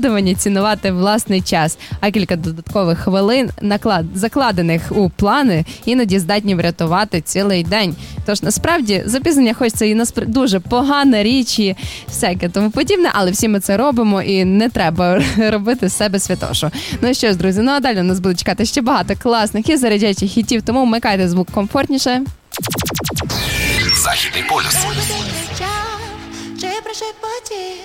нагадування цінувати власний час, а кілька додаткових хвилин, закладених у плани, іноді здатні врятувати цілий день. Тож, насправді, запізнення хоч це і дуже погана річ і всяке тому подібне, але всі ми це робимо і не треба робити з себе святошу. Ну що ж, друзі, а далі у нас буде чекати ще багато класних і заряджаючих хітів, тому вмикайте звук комфортніше. Західний полюс. Чи пришепоті